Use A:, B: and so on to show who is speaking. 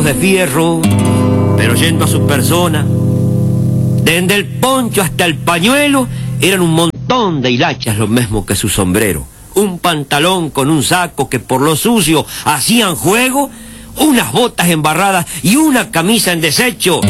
A: de fierro, pero yendo a su persona, desde el poncho hasta el pañuelo, eran un montón de hilachas lo mismo que su sombrero. Un pantalón con un saco que por lo sucio hacían juego, unas botas embarradas y una camisa en desecho.